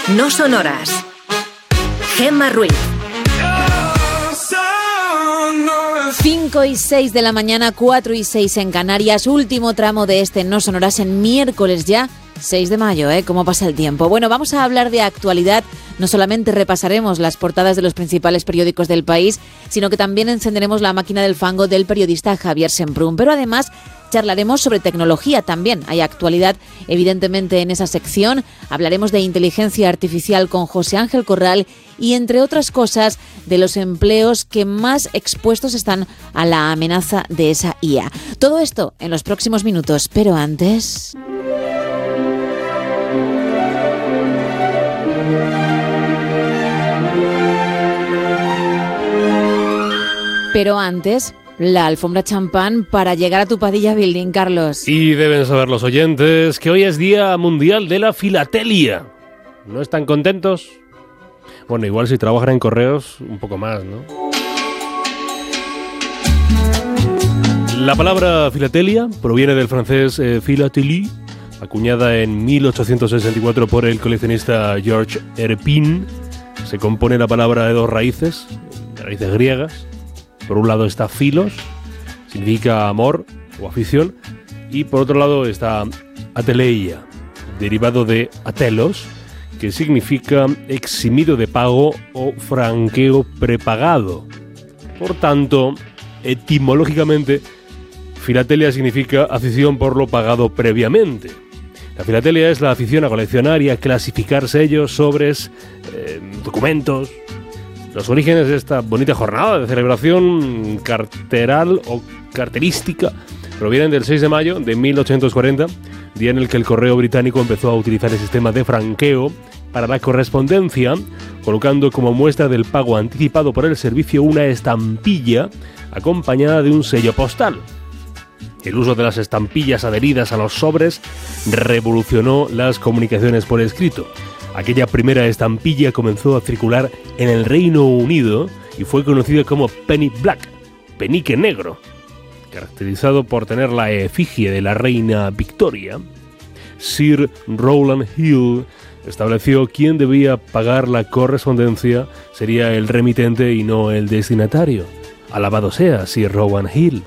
No sonoras. Gemma Ruiz. 5 y 6 de la mañana, 4 y 6 en Canarias, último tramo de este No Sonoras en miércoles ya, 6 de mayo, ¿Cómo pasa el tiempo? Bueno, vamos a hablar de actualidad. No solamente repasaremos las portadas de los principales periódicos del país, sino que también encenderemos la máquina del fango del periodista Javier Semprún. Pero además charlaremos sobre tecnología también. Hay actualidad, evidentemente, en esa sección. Hablaremos de inteligencia artificial con José Ángel Corral y, entre otras cosas, de los empleos que más expuestos están a la amenaza de esa IA. Todo esto en los próximos minutos, pero antes... Pero antes, la alfombra champán para llegar a tu Padilla Building, Carlos. Y deben saber los oyentes que hoy es Día Mundial de la Filatelia. ¿No están contentos? Bueno, igual si trabajan en correos, un poco más, ¿no? La palabra filatelia proviene del francés philatélie, acuñada en 1864 por el coleccionista Georges Herpin. Se compone la palabra de dos raíces griegas. Por un lado está filos, significa amor o afición, y por otro lado está ateleia, derivado de atelos, que significa eximido de pago o franqueo prepagado. Por tanto, etimológicamente, filatelia significa afición por lo pagado previamente. La filatelia es la afición a coleccionar y a clasificar sellos, sobres, documentos. Los orígenes de esta bonita jornada de celebración carteral o carterística provienen del 6 de mayo de 1840, día en el que el correo británico empezó a utilizar el sistema de franqueo para la correspondencia, colocando como muestra del pago anticipado por el servicio una estampilla acompañada de un sello postal. El uso de las estampillas adheridas a los sobres revolucionó las comunicaciones por escrito. Aquella primera estampilla comenzó a circular en el Reino Unido y fue conocida como Penny Black, penique negro. Caracterizado por tener la efigie de la reina Victoria, Sir Rowland Hill estableció quién debía pagar la correspondencia sería el remitente y no el destinatario. Alabado sea Sir Rowland Hill.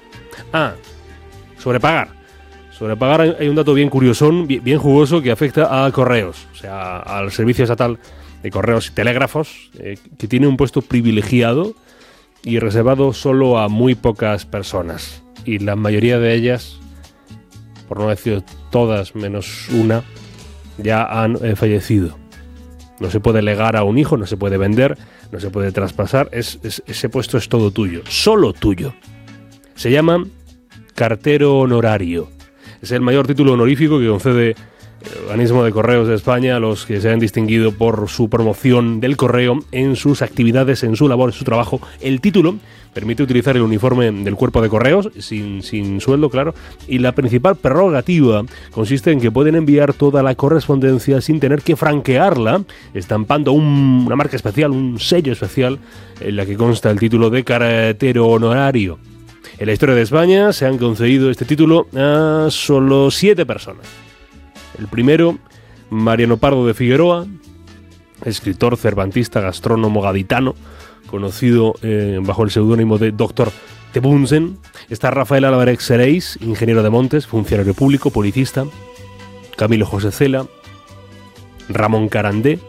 Sobre pagar hay un dato bien curiosón, bien jugoso, que afecta a correos, o sea, al Servicio Estatal de Correos y Telégrafos, que tiene un puesto privilegiado y reservado solo a muy pocas personas. Y la mayoría de ellas, por no decir todas menos una, ya han fallecido. No se puede legar a un hijo, no se puede vender, no se puede traspasar, ese puesto es todo tuyo, solo tuyo. Se llama cartero honorario. Es el mayor título honorífico que concede el Organismo de Correos de España a los que se han distinguido por su promoción del correo en sus actividades, en su labor, en su trabajo. El título permite utilizar el uniforme del cuerpo de correos, sin sueldo, claro, y la principal prerrogativa consiste en que pueden enviar toda la correspondencia sin tener que franquearla, estampando una marca especial, un sello especial, en la que consta el título de cartero honorario. En la historia de España se han concedido este título a solo 7 personas. El primero, Mariano Pardo de Figueroa, escritor, cervantista, gastrónomo gaditano, conocido bajo el seudónimo de Dr. de Bunsen. Está Rafael Álvarez Seréis, ingeniero de montes, funcionario público, policista. Camilo José Cela, Ramón Carandé,